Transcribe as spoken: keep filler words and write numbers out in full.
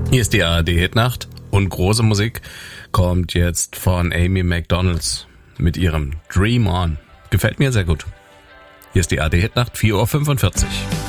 Hier ist die A R D-Hitnacht und große Musik kommt jetzt von Amy McDonald mit ihrem Dream On. Gefällt mir sehr gut. Hier ist die A R D-Hitnacht, vier Uhr fünfundvierzig.